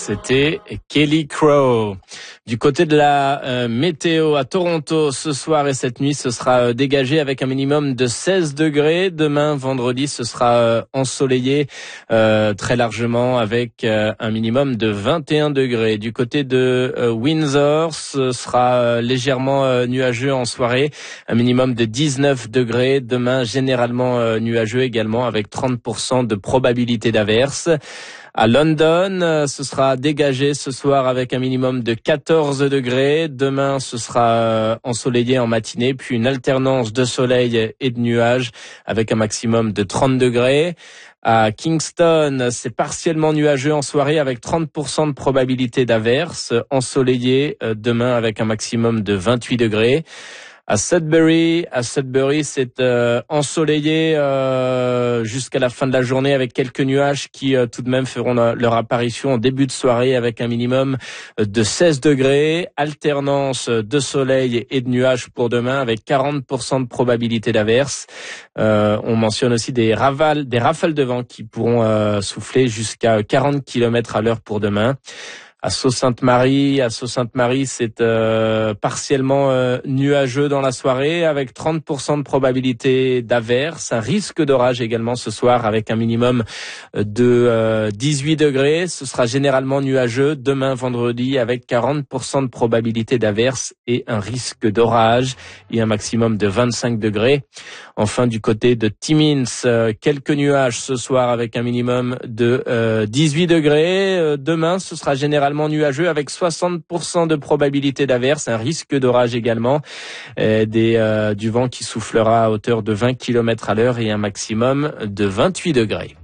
C'était Kelly Crow. Du côté de la météo à Toronto, ce soir et cette nuit, ce sera dégagé avec un minimum de 16 degrés. Demain, vendredi, ce sera ensoleillé très largement avec un minimum de 21 degrés. Du côté de Windsor, ce sera légèrement nuageux en soirée, un minimum de 19 degrés. Demain, généralement nuageux également avec 30% de probabilité d'averse. À London, ce sera dégagé ce soir avec un minimum de 14 degrés. Demain, ce sera ensoleillé en matinée, puis une alternance de soleil et de nuages avec un maximum de 30 degrés. À Kingston, c'est partiellement nuageux en soirée avec 30% de probabilité d'averse. Ensoleillé demain avec un maximum de 28 degrés. À Sudbury, c'est ensoleillé jusqu'à la fin de la journée avec quelques nuages qui tout de même feront leur apparition en début de soirée avec un minimum de 16 degrés. Alternance de soleil et de nuages pour demain avec 40% de probabilité d'averse. On mentionne aussi des rafales de vent qui pourront souffler jusqu'à 40 km à l'heure pour demain. À Sault-Sainte-Marie, c'est partiellement nuageux dans la soirée avec 30% de probabilité d'averse, un risque d'orage également ce soir avec un minimum de 18 degrés. Ce sera généralement nuageux demain vendredi avec 40% de probabilité d'averse et un risque d'orage et un maximum de 25 degrés. Enfin, du côté de Timmins, quelques nuages ce soir avec un minimum de 18 degrés. Demain, ce sera généralement nuageux avec 60% de probabilité d'averse, un risque d'orage également, du vent qui soufflera à hauteur de 20 km à l'heure et un maximum de 28 degrés.